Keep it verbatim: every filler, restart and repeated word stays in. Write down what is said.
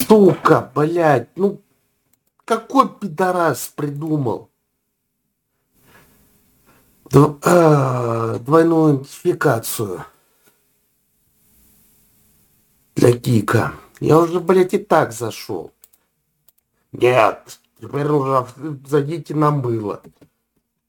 Сука, блядь, ну какой пидорас придумал Дв- а, двойную идентификацию для Кика? Я уже, блядь, и так зашел. Нет, теперь уже зайдите на мыло.